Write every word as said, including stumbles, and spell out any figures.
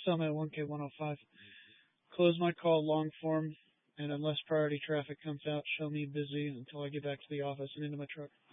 Still I'm at one K one oh five. Close my call long form, and unless priority traffic comes out, show me busy until I get back to the office and into my truck.